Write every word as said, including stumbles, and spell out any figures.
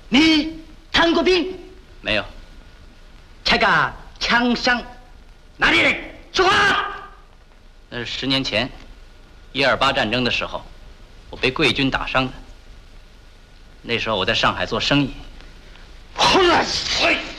你当过兵？ 没有。 这个枪伤哪里人？说话！ 那是十年前，一二八战争的时候，我被贵军打伤的。那时候我在上海做生意。 混乱！